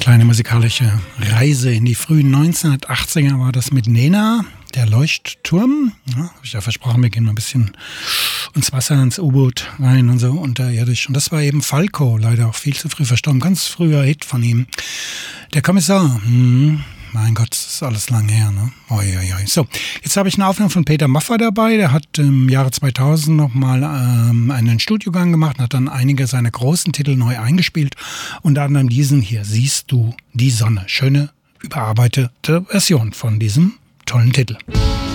Kleine musikalische Reise in die frühen 1980er war das mit Nena, der Leuchtturm. Ja, habe ich ja versprochen, wir gehen mal ein bisschen ins Wasser, ins U-Boot rein und so unterirdisch. Und das war eben Falco, leider auch viel zu früh verstorben. Ganz früher Hit von ihm. Der Kommissar, mein Gott, das ist alles lang her, ne? Oi. So, jetzt habe ich eine Aufnahme von Peter Maffay dabei. Der hat im Jahre 2000 nochmal einen Studiogang gemacht und hat dann einige seiner großen Titel neu eingespielt. Unter anderem diesen hier, Siehst du die Sonne. Schöne, überarbeitete Version von diesem tollen Titel.